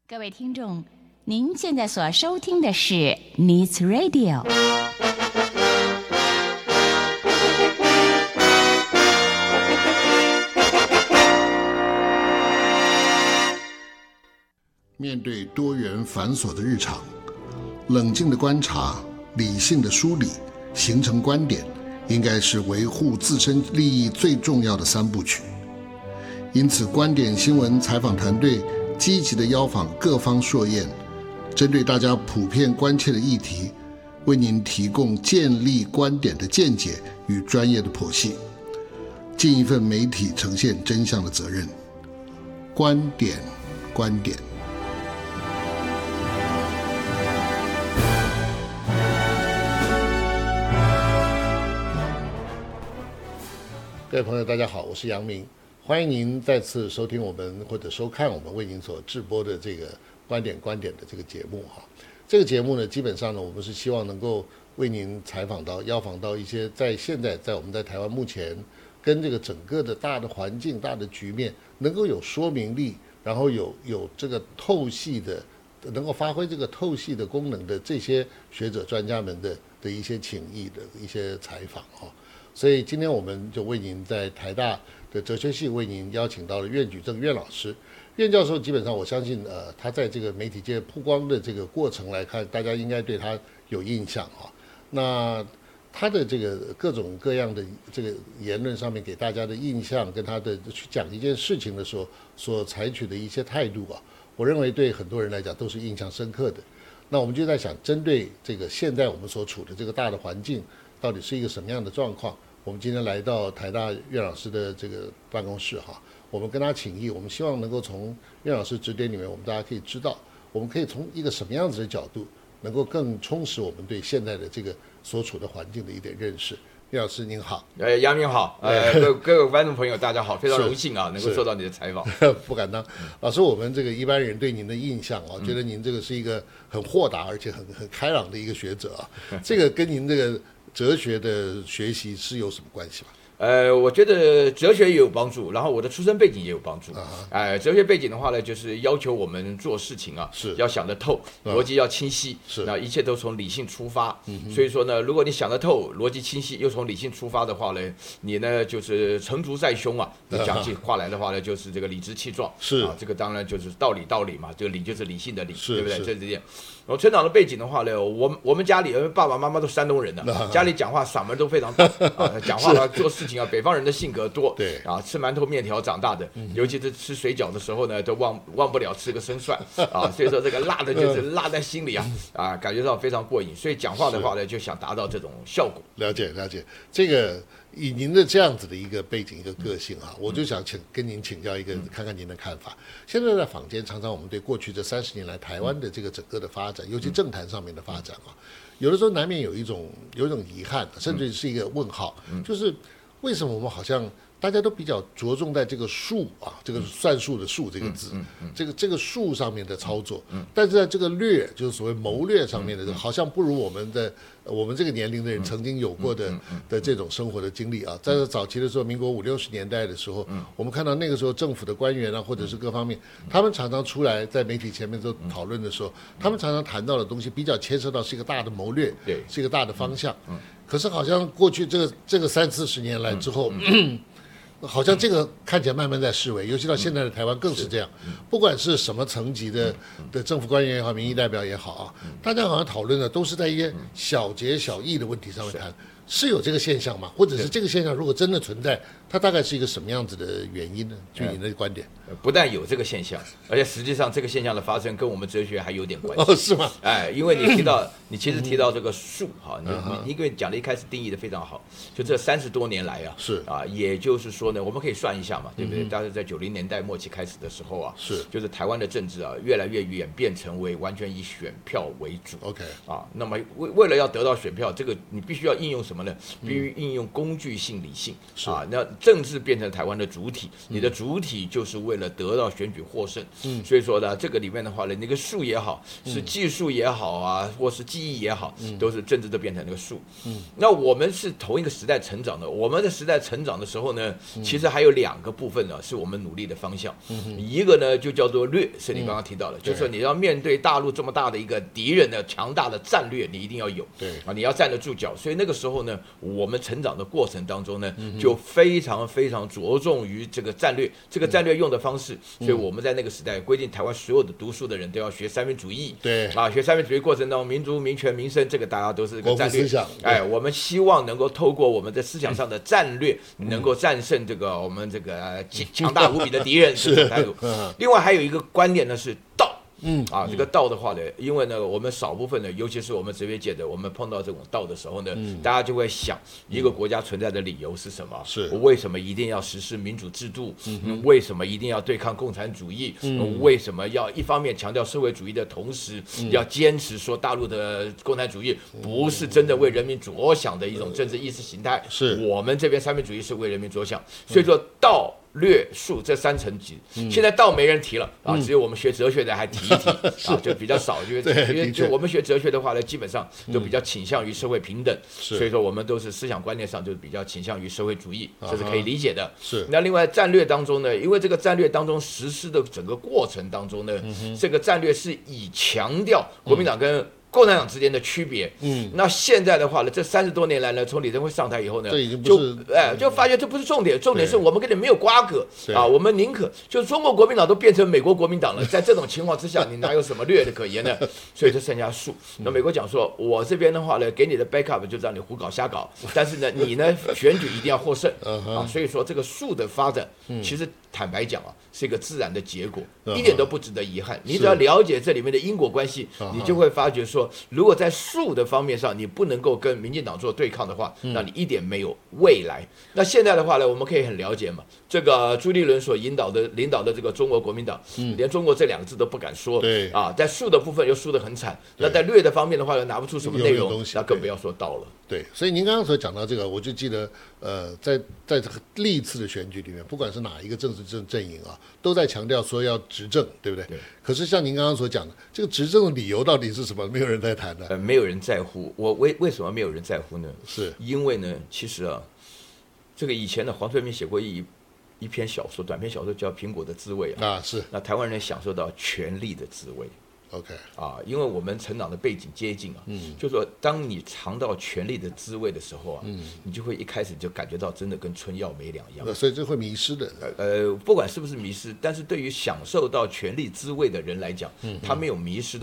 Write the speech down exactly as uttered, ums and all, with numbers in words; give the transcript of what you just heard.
各位听众，您现在所收听的是 Needs Radio。 面对多元繁琐的日常，冷静的观察，理性的梳理，形成观点，应该是维护自身利益最重要的三部曲。因此，观点新闻采访团队积极地邀访各方硕彦，针对大家普遍关切的议题，为您提供建立观点的见解与专业的剖析，尽一份媒体呈现真相的责任。观点，观点。各位朋友，大家好，我是杨明，欢迎您再次收听我们或者收看我们为您所制播的这个观点观点的这个节目哈。这个节目呢，基本上呢，我们是希望能够为您采访到、邀访到一些在现在在我们在台湾目前跟这个整个的大的环境、大的局面能够有说明力，然后有有这个透析的，能够发挥这个透析的功能的这些学者专家们的的一些请益的一些采访哈。所以今天我们就为您在台大的哲学系为您邀请到了苑举正苑老师。苑教授基本上我相信，呃，他在这个媒体界曝光的这个过程来看，大家应该对他有印象啊。那他的这个各种各样的这个言论上面给大家的印象，跟他的去讲一件事情的时候所采取的一些态度啊，我认为对很多人来讲都是印象深刻的。那我们就在想，针对这个现在我们所处的这个大的环境，到底是一个什么样的状况？我们今天来到台大苑老师的这个办公室哈，我们跟他请益，我们希望能够从苑老师指点里面，我们大家可以知道，我们可以从一个什么样子的角度，能够更充实我们对现在的这个所处的环境的一点认识。苑老师您好。 呃，杨明好，呃，各各位观众朋友大家好，非常荣幸啊，能够受到你的采访。 不敢当，老师，我们这个一般人对您的印象啊，觉得您这个是一个很豁达而且很很开朗的一个学者啊，这个跟您这个哲学的学习是有什么关系吗？ 呃，我觉得哲学也有帮助，然后我的出身背景也有帮助。哎、呃，哲学背景的话呢，就是要求我们做事情啊， 是要想得透，逻辑要清晰， 是那一切都从理性出发。嗯、所以说呢，如果你想得透，逻辑清晰，又从理性出发的话呢，你呢就是成竹在胸啊。你讲起话来的话呢，就是这个理直气壮。 是啊，这个当然就是道理道理嘛，这个理就是理性的理， 是对不对？ 是这是这样。我成长的背景的话呢，我我们家里爸爸妈妈都山东人的，家里讲话嗓门都非常大啊，讲话啊做事情啊，北方人的性格多， 对啊，吃馒头面条长大的，尤其是吃水饺的时候呢，都忘忘不了吃个生蒜啊，所以说这个辣的就是辣在心里啊，啊，感觉到非常过瘾，所以讲话的话呢，就想达到这种效果。 了解了解，这个以您的这样子的一个背景一个个性啊，我就想请跟您请教一个，看看您的看法。现在在坊间常常我们对过去这三十年来台湾的这个整个的发展，尤其政坛上面的发展啊，有的时候难免有一种有一种遗憾，甚至是一个问号，就是为什么我们好像大家都比较着重在这个术啊，这个算术的术这个字，这个这个术上面的操作，但是在这个略，就是所谓谋略上面的，好像不如我们的我们这个年龄的人曾经有过的的这种生活的经历啊。在早期的时候，民国五六十年代的时候，我们看到那个时候政府的官员啊，或者是各方面，他们常常出来在媒体前面都讨论的时候，他们常常谈到的东西比较牵涉到是一个大的谋略， 对， 是一个大的方向。可是好像过去这个这个三四十年来之后，好像这个看起来慢慢在式微，尤其到现在的台湾更是这样。不管是什么层级的的政府官员也好，民意代表也好啊，大家好像讨论的都是在一些小节小义的问题上面谈，是有这个现象吗？或者是这个现象如果真的存在，它大概是一个什么样子的原因呢？据您的观点， 不但有这个现象，而且实际上这个现象的发生跟我们哲学还有点关系。 哦，是吗？ 哎，因为你提到，你其实提到这个术哈，你你因为讲的一开始定义的非常好，就这三十多年来啊， 是啊，也就是说呢，我们可以算一下嘛，对不对？大概在九零年代末期开始的时候啊， 是就是台湾的政治啊，越来越演变成为完全以选票为主。 OK 啊，那么为为了要得到选票，这个你必须要应用什么么呢？必须运用工具性理性、嗯、啊，那政治变成台湾的主体，你的主体就是为了得到选举获胜。嗯，所以说呢，这个里面的话呢，那个术也好，是技术也好啊，或是技艺也好，都是政治都变成那个术。嗯，那我们是同一个时代成长的，我们的时代成长的时候呢，其实还有两个部分呢，是我们努力的方向。嗯、一个呢就叫做略，是你刚刚提到的，嗯、就是说你要面对大陆这么大的一个敌人的强大的战略，你一定要有。对啊，你要站得住脚。所以那个时候呢，我们成长的过程当中呢，嗯、就非常非常着重于这个战略，这个战略用的方式。嗯、所以我们在那个时代规定，台湾所有的读书的人都要学三民主义。对啊，学三民主义过程当中，民族、民权、民生，这个大家都是个战略。哎，我们希望能够透过我们的思想上的战略，嗯、能够战胜这个我们这个强大无比的敌人。是这种态度。嗯、另外还有一个观点呢是道。嗯啊，这个道的话呢，因为呢，我们少部分呢，尤其是我们哲学界的，我们碰到这种道的时候呢，嗯、大家就会想，一个国家存在的理由是什么？是我为什么一定要实施民主制度？嗯，为什么一定要对抗共产主义？嗯，为什么要一方面强调社会主义的同时，嗯、要坚持说大陆的共产主义不是真的为人民着想的一种政治意识形态？是我们这边三民主义是为人民着想，所以说道。略术这三层级，嗯、现在道没人提了啊，只有我们学哲学的还提一提、嗯、啊，就比较少，因为因为就我们学哲学的话呢，基本上都比较倾向于社会平等，嗯、所以说我们都是思想观念上就比较倾向于社会主义，这是可以理解的。是那另外战略当中呢，因为这个战略当中实施的整个过程当中呢，嗯、这个战略是以强调国民党跟共产党之间的区别，嗯，那现在的话呢，这三十多年来呢，从李登辉上台以后呢，就哎就发现这不是重点，重点是我们跟你没有瓜葛啊，我们宁可就是中国国民党都变成美国国民党了，在这种情况之下，你哪有什么略的可言呢？所以就剩下术。那美国讲说，我这边的话呢，给你的 backup 就让你胡搞瞎搞，但是呢，你呢选举一定要获胜啊，所以说这个术的发展，其实坦白讲啊，是一个自然的结果，一点都不值得遗憾。你只要了解这里面的因果关系，你就会发觉说。如果在术的方面上你不能够跟民进党做对抗的话，那你一点没有未来。那现在的话呢，我们可以很了解嘛，这个朱立伦所引导的领导的这个中国国民党，嗯、连中国这两个字都不敢说，对啊，在术的部分又输得很惨，那在略的方面的话呢，拿不出什么内容，那更不要说道了。 对，所以您刚刚所讲到这个，我就记得，呃，在在这个历次的选举里面，不管是哪一个政治阵阵营啊，都在强调说要执政，对不对？对。可是像您刚刚所讲的，这个执政的理由到底是什么？没有人在谈的。 呃，没有人在乎。我为为什么没有人在乎呢？ 是因为呢，其实啊，这个以前呢，黄春明写过一一篇小说，短篇小说叫《苹果的滋味》啊。 啊，是。 那台湾人享受到权力的滋味。 OK 啊，因为我们成长的背景接近啊，嗯，就说当你尝到权力的滋味的时候啊，嗯，你就会一开始就感觉到真的跟春药没两样， 所以这会迷失的。 呃，不管是不是迷失，但是对于享受到权力滋味的人来讲，嗯，他没有迷失。